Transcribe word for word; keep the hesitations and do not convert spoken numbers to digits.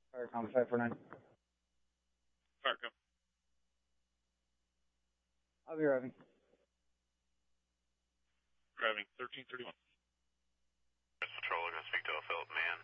Firecom five four nine. Firecom. I'll be driving. Driving thirteen thirty-one. Patrol, we're going to speak to a Philip Man.